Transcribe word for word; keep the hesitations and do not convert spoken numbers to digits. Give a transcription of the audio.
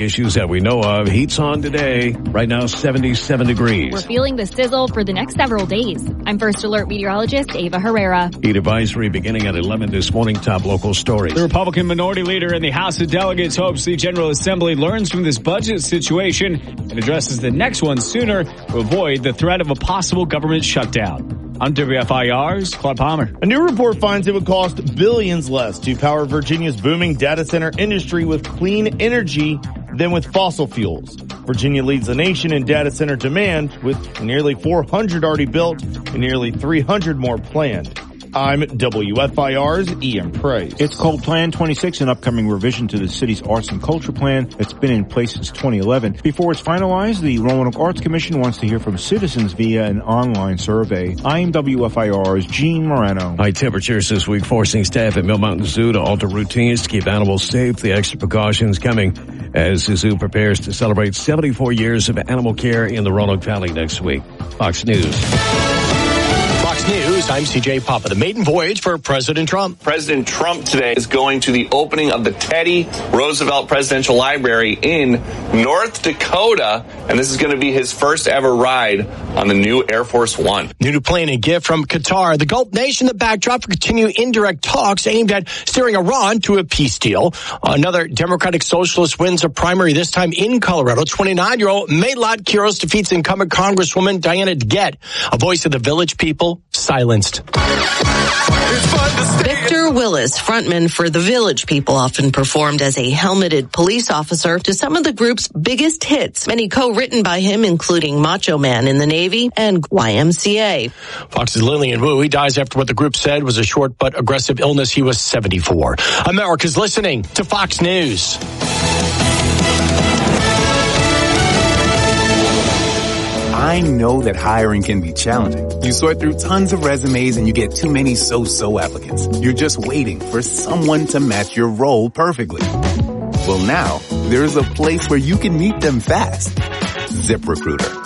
issues that we know of. Heat's on today. Right now, seventy-seven degrees. We're feeling the sizzle for the next several days. I'm First Alert meteorologist Ava Herrera. Heat advisory beginning at eleven this morning. Top local stories. The Republican minority leader in the House of Delegates hopes the General Assembly learns from this budget situation and addresses the next one sooner to avoid the threat of a possible government shutdown. I'm W F I R's Claude Palmer. A new report finds it would cost billions less to power Virginia's booming data center industry with clean energy than with fossil fuels. Virginia leads the nation in data center demand with nearly four hundred already built and nearly three hundred more planned. I'm W F I R's Ian Price. It's called Plan twenty-six, an upcoming revision to the city's arts and culture plan that's been in place since twenty eleven. Before it's finalized, the Roanoke Arts Commission wants to hear from citizens via an online survey. I'm W F I R's Gene Morano. High temperatures this week forcing staff at Mill Mountain Zoo to alter routines to keep animals safe. The extra precautions coming as the zoo prepares to celebrate seventy-four years of animal care in the Roanoke Valley next week. Fox News. Fox News, I'm C J Papa. The maiden voyage for President Trump. President Trump today is going to the opening of the Teddy Roosevelt Presidential Library in North Dakota, and this is going to be his first ever ride on the new Air Force One. New to plane and gift from Qatar. The Gulf nation, the backdrop for continued indirect talks aimed at steering Iran to a peace deal. Another Democratic Socialist wins a primary, this time in Colorado. twenty-nine-year-old Maylot Quiros defeats incumbent Congresswoman Diana DeGette, a voice of the village people, silenced. Victor Willis, frontman for The Village People, often performed as a helmeted police officer to some of the group's biggest hits, many co-written by him, including Macho Man in the Navy and Y M C A. Fox's Lillian Wu, he dies after what the group said was a short but aggressive illness. He was seventy-four. America's listening to Fox News. I know that hiring can be challenging. You sort through tons of resumes and you get too many so-so applicants. You're just waiting for someone to match your role perfectly. Well, now there's a place where you can meet them fast. ZipRecruiter.